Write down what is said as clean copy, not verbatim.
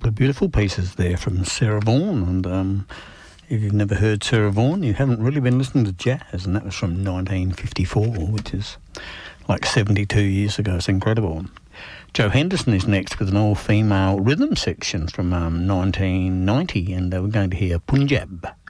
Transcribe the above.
couple of beautiful pieces there from Sarah Vaughan, and if you've never heard Sarah Vaughan, you haven't really been listening to jazz, and that was from 1954, which is like 72 years ago. It's incredible. Joe Henderson is next with an all-female rhythm section from 1990, and we're going to hear Punjab.